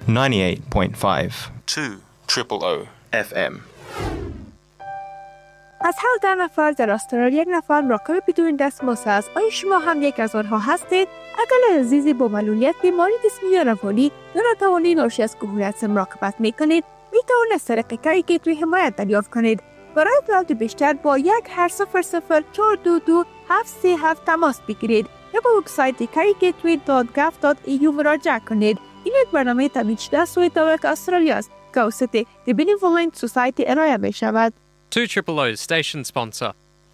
98.5 2 FM. از هر 10 نفر در استرالیا 1 نفر مراقب بدون دستمزد است. آیا شما هم یک از آنها هستید؟ اگر عزیزی با معلولیت، بیماری جسمی یا روانی یا ناتوانی ناشی از کهولت مراقبت میکنید، میتوانید از طریق کاری گیتوی حمایت دریافت کنید. برای اطلاعات بیشتر با 1-800-422-737 تماس بگیرید یا با وبسایت carygatoy.gov.au مراجعه کنید. این یک برنامه تامین شده از سوی دولت استرالیا است که توسط The Benevolent Society ارائه می شود. 2 Triple O's station sponsor.